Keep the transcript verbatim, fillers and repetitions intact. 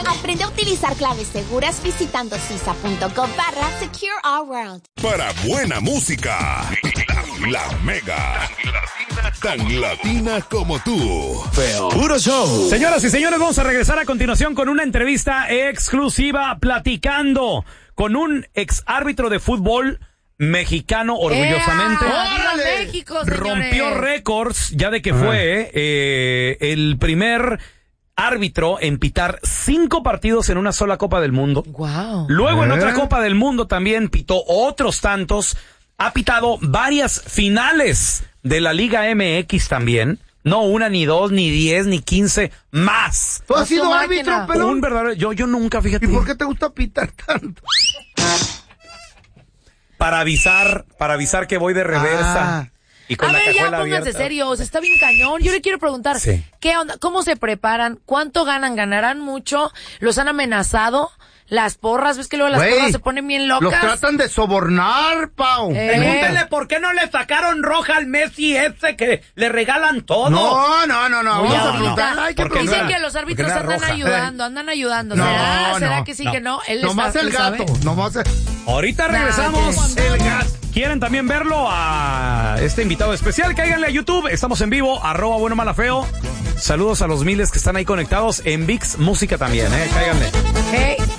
Aprende a utilizar claves seguras visitando sisa.gov barra Secure Our World. Para buena música, la, la Mega. Tan latina, tan latina como tú. Feo. Puro show. Señoras y señores, vamos a regresar a continuación con una entrevista exclusiva platicando con un ex árbitro de fútbol mexicano, orgullosamente. ¡Órale! México, señores. Rompió récords ya de que Ajá. fue eh, el primer árbitro en pitar cinco partidos en una sola Copa del Mundo. Wow. Luego ¿Eh? en otra Copa del Mundo también pitó otros tantos. Ha pitado varias finales de la Liga M X también. No una, ni dos, ni diez, ni quince, más. ¿Tú has sido árbitro, pero? Un verdadero, yo, yo nunca, fíjate. ¿Y por qué te gusta pitar tanto? Para avisar, para avisar que voy de reversa. Ah. Y con a la ver, ya cajuela pónganse abierta. serios, está bien cañón. Yo le quiero preguntar, Sí. ¿qué onda? ¿Cómo se preparan? ¿Cuánto ganan? ¿Ganarán mucho? ¿Los han amenazado? ¿Las porras? ¿Ves que luego las Wey, porras se ponen bien locas? Los tratan de sobornar, Pau. Eh. Pregúntale por qué no le sacaron roja al Messi ese que le regalan todo. No, no, no, no. Oye, Vamos a ahorita, preguntar. Hay que porque Dicen preguntar. que los árbitros porque no era andan roja. ayudando, andan ayudando. No, ¿Será? no, ¿Será que sí no. que no? Él Nomás está, el él gato. sabe. Nomás el... Ahorita regresamos. Nah, El gas. ¿Quieren también verlo a este invitado especial? Cáiganle a YouTube. Estamos en vivo. Arroba bueno mala feo. Saludos a los miles que están ahí conectados. En VIX Música también, eh. Cáiganle. Hey.